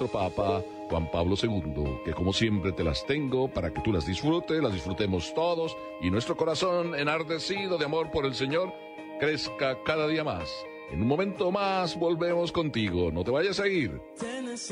nuestro Papa Juan Pablo II, que como siempre te las tengo para que tú las disfrutemos todos y nuestro corazón enardecido de amor por el Señor crezca cada día más. En un momento más volvemos contigo, no te vayas a ir.